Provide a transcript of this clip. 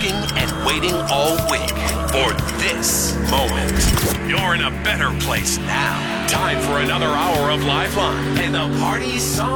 working and waiting all week for this moment. You're in a better place now. Time for another hour of Lifeline, and the party's on.